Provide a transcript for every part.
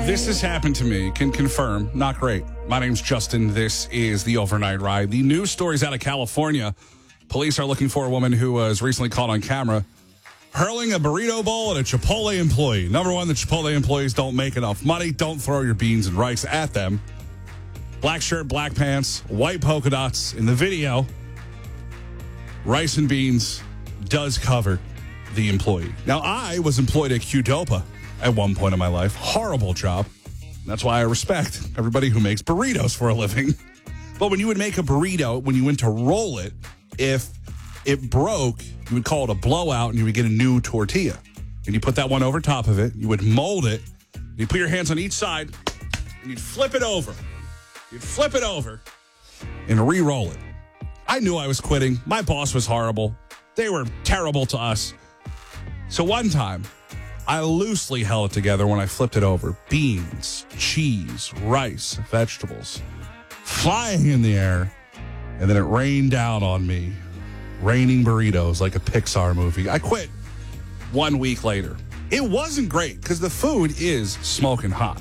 This has happened to me. Can confirm. Not great. My name's Justin. This is the Overnight Ride. The news stories out of California. Police are looking for a woman who was recently caught on camera hurling a burrito bowl at a Chipotle employee. Number one, the Chipotle employees don't make enough money. Don't throw your beans and rice at them. Black shirt, black pants, white polka dots. In the video, rice and beans does cover the employee. Now, I was employed at Qdoba at one point in my life. Horrible job. That's why I respect everybody who makes burritos for a living. But when you would make a burrito, when you went to roll it, if it broke, you would call it a blowout and you would get a new tortilla. And you put that one over top of it. You would mold it. You put your hands on each side and you'd flip it over. You'd flip it over and re-roll it. I knew I was quitting. My boss was horrible. They were terrible to us. So one time, I loosely held it together when I flipped it over. Beans, cheese, rice, vegetables, flying in the air. And then it rained down on me. Raining burritos like a Pixar movie. I quit 1 week later. It wasn't great because the food is smoking hot.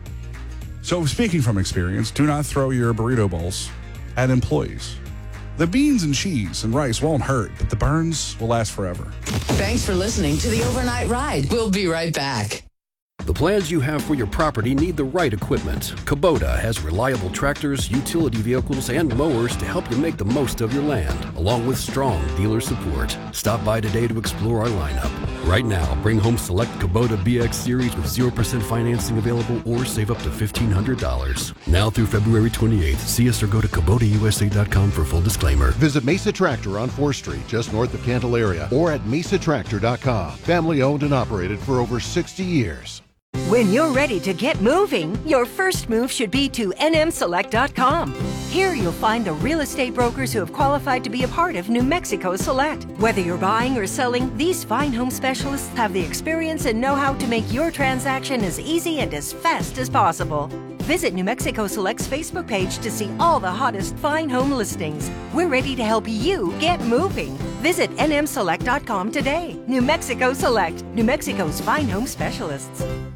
So speaking from experience, do not throw your burrito bowls at employees. The beans and cheese and rice won't hurt, but the burns will last forever. Thanks for listening to the Overnight Ride. We'll be right back. The plans you have for your property need the right equipment. Kubota has reliable tractors, utility vehicles, and mowers to help you make the most of your land, along with strong dealer support. Stop by today to explore our lineup. Right now, bring home select Kubota BX Series with 0% financing available or save up to $1,500. Now through February 28th, see us or go to KubotaUSA.com for full disclaimer. Visit Mesa Tractor on 4th Street, just north of Candelaria, or at MesaTractor.com. Family owned and operated for over 60 years. When you're ready to get moving, your first move should be to nmselect.com. Here you'll find the real estate brokers who have qualified to be a part of New Mexico Select. Whether you're buying or selling, these fine home specialists have the experience and know-how to make your transaction as easy and as fast as possible. Visit New Mexico Select's Facebook page to see all the hottest fine home listings. We're ready to help you get moving. Visit nmselect.com today. New Mexico Select, New Mexico's fine home specialists.